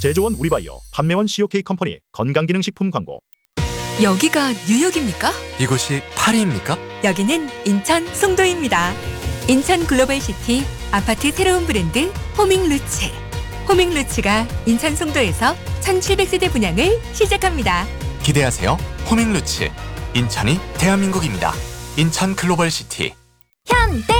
제조원 우리바이오, 판매원 COK 컴퍼니 건강기능식품 광고. 여기가 뉴욕입니까? 이곳이 파리입니까? 여기는 인천 송도입니다. 인천 글로벌시티 아파트 새로운 브랜드 호밍루츠. 호밍루츠가 인천 송도에서 1700세대 분양을 시작합니다. 기대하세요. 호밍루츠. 인천이 대한민국입니다. 인천 글로벌시티. 현대